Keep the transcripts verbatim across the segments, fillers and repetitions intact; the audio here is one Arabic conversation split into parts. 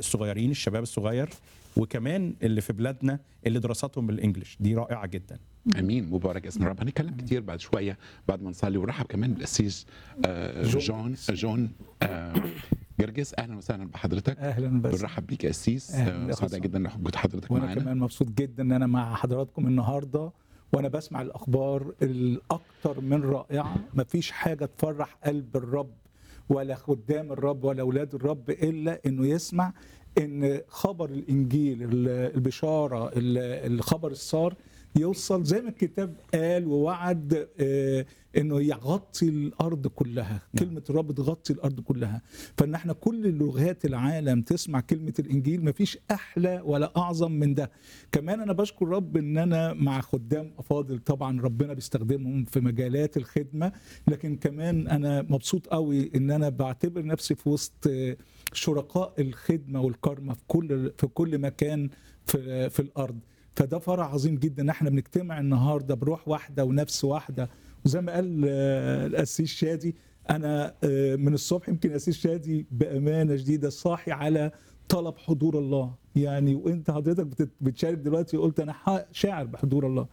الصغيرين، الشباب الصغير، وكمان اللي في بلادنا اللي دراساتهم بالانجلش دي رائعه جدا. امين، مبارك اسم الرب. هنتكلم كتير بعد شويه بعد ما نصلي، ورحب كمان بالقسيس آه، جون جون آه، جرجس. اهلا وسهلا بحضرتك. اهلا. بس بنرحب بيك يا قسيس، أهلاً يا سعداء أخي جدا ان وجود حضرتك وانا معانا. كمان مبسوط جدا ان انا مع حضراتكم النهارده، وانا بسمع الاخبار الاكثر من رائعه. مفيش حاجه تفرح قلب الرب ولا خدام الرب ولا اولاد الرب الا انه يسمع ان خبر الانجيل، البشاره، الخبر السار يوصل زي ما الكتاب قال ووعد آه انه يغطي الارض كلها. كلمه الرب تغطي الارض كلها، فان احنا كل لغات العالم تسمع كلمه الانجيل. مفيش احلى ولا اعظم من ده. كمان انا بشكر رب ان انا مع خدام افاضل، طبعا ربنا بيستخدمهم في مجالات الخدمه، لكن كمان انا مبسوط قوي ان انا بعتبر نفسي في وسط شركاء الخدمه والكرمه في كل في كل مكان في في الارض. فده فرح عظيم جدا ان احنا بنجتمع النهارده بروح واحده ونفس واحده. وزي ما قال القسيس شادي، انا من الصبح يمكن القسيس شادي بامانه شديده صاحي على طلب حضور الله. يعني وانت حضرتك بتشارك دلوقتي قلت انا شاعر بحضور الله.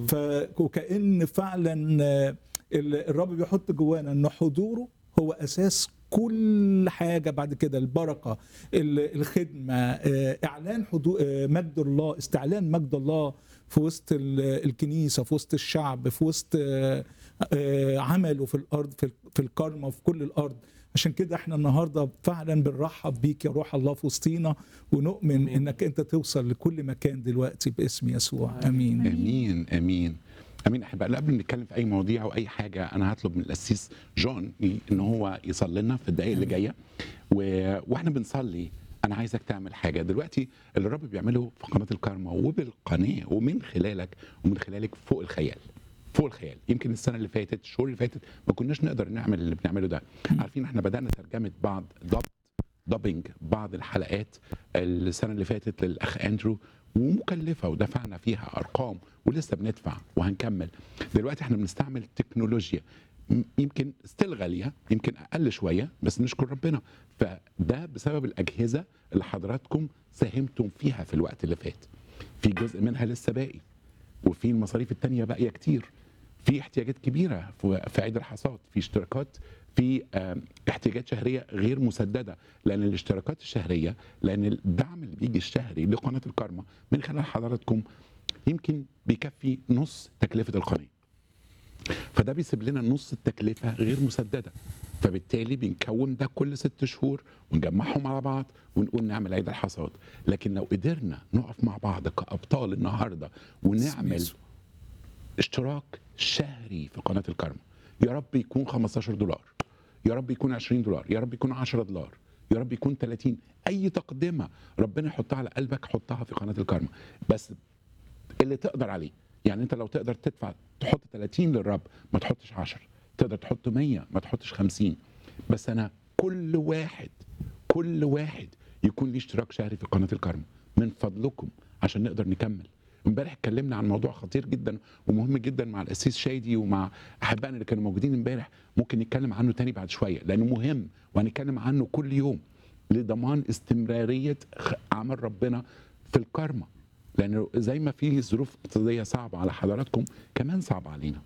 فكأن فعلا الرب بيحط جوانا ان حضوره هو اساس كل حاجة بعد كده. البركة، الخدمة، إعلان حضور مجد الله، استعلان مجد الله في وسط الكنيسة، في وسط الشعب، في وسط عمله في الأرض، في الكرمة وفي كل الأرض. عشان كده احنا النهاردة فعلا بنرحب بيك يا روح الله في وسطينا، ونؤمن أمين. انك انت توصل لكل مكان دلوقتي باسم يسوع. امين امين امين امين. احبائي، قبل ما نتكلم في اي مواضيع او اي حاجه، انا هطلب من القسيس جون ان هو يصلي لنا في الدقائق اللي جايه. و... واحنا بنصلي انا عايزك تعمل حاجه دلوقتي اللي الرب بيعمله في قناه الكارما وبالقناه ومن خلالك ومن خلالك فوق الخيال، فوق الخيال. يمكن السنه اللي فاتت، الشهور اللي فاتت، ما كناش نقدر نعمل اللي بنعمله ده. عارفين احنا بدانا ترجمه بعض ضبط دبنج بعض الحلقات السنه اللي فاتت للاخ اندرو، ومكلفه ودفعنا فيها ارقام ولسه بندفع وهنكمل. دلوقتي احنا بنستعمل تكنولوجيا يمكن ستيل غاليه، يمكن اقل شويه، بس نشكر ربنا. فده بسبب الاجهزه اللي حضراتكم ساهمتم فيها في الوقت اللي فات. في جزء منها لسه باقي، وفي المصاريف التانية باقيه كتير. في احتياجات كبيره في عيد الحصاد، في اشتراكات، في احتياجات شهريه غير مسدده، لان الاشتراكات الشهريه، لان الدعم اللي بيجي الشهري لقناه الكارما من خلال حضراتكم يمكن بيكفي نص تكلفه القناه. فده بيسيب لنا نص التكلفه غير مسدده، فبالتالي بنكون ده كل ست شهور ونجمعهم على بعض ونقول نعمل عيد الحصاد. لكن لو قدرنا نقف مع بعض كابطال النهارده ونعمل اشتراك شهري في قناه الكارما، يا رب يكون خمستاشر دولار، يا رب يكون عشرين دولار، يا رب يكون عشرة دولار، يا رب يكون ثلاثين، اي تقدمه ربنا يحطها على قلبك حطها في قناه الكارما، بس اللي تقدر عليه. يعني انت لو تقدر تدفع تحط ثلاثين للرب، ما تحطش عشرة. تقدر تحط مية، ما تحطش خمسين. بس انا كل واحد كل واحد يكون ليه اشتراك شهري في قناه الكارما من فضلكم عشان نقدر نكمل. امبارح اتكلمنا عن موضوع خطير جدا ومهم جدا مع القسيس شادي ومع احبائنا اللي كانوا موجودين امبارح. ممكن نتكلم عنه تاني بعد شويه لانه مهم، وهنتكلم عنه كل يوم لضمان استمراريه عمل ربنا في الكارما. لانه زي ما في ظروف اقتصاديه صعبه على حضراتكم، كمان صعبه علينا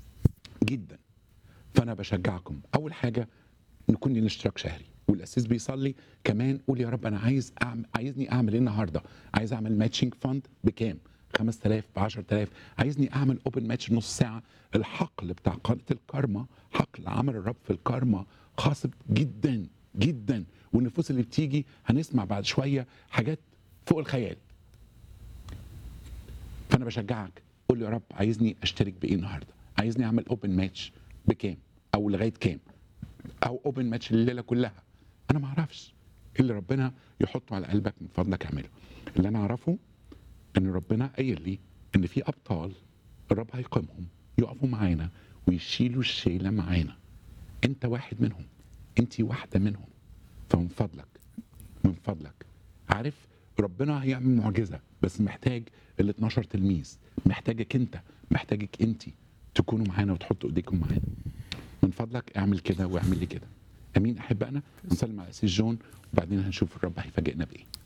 جدا. فانا بشجعكم اول حاجه نكون لنا اشتراك شهري، والاسيس بيصلي كمان قول يا رب انا عايز أعمل عايزني اعمل ايه النهارده؟ عايز اعمل ماتشنج فاند بكام؟ خمسة آلاف، ب عشرة آلاف. عايزني اعمل اوبن ماتش نص ساعه. الحقل بتاع قناه الكارما، حقل عمل الرب في الكارما، خاصب جدا جدا، والنفوس اللي بتيجي هنسمع بعد شويه حاجات فوق الخيال. فانا بشجعك قول يا رب عايزني اشترك بايه النهارده؟ عايزني اعمل اوبن ماتش بكام؟ او لغايه كام؟ او اوبن ماتش الليله كلها. انا ما اعرفش اللي ربنا يحطه على قلبك من فضلك اعمله. اللي انا اعرفه ان ربنا قايل لي ان في ابطال الرب هيقيمهم يقفوا معانا ويشيلوا الشيله معانا. انت واحد منهم، انت واحده منهم. فمن فضلك من فضلك عارف ربنا هيعمل معجزه، بس محتاج ال اتناشر تلميذ، محتاجك انت، محتاجك انت تكونوا معانا وتحطوا ايديكم معانا. من فضلك اعمل كده واعمل لي كده. امين. احبائنا نسلم على القسيس جون وبعدين هنشوف الرب هيفاجئنا بايه.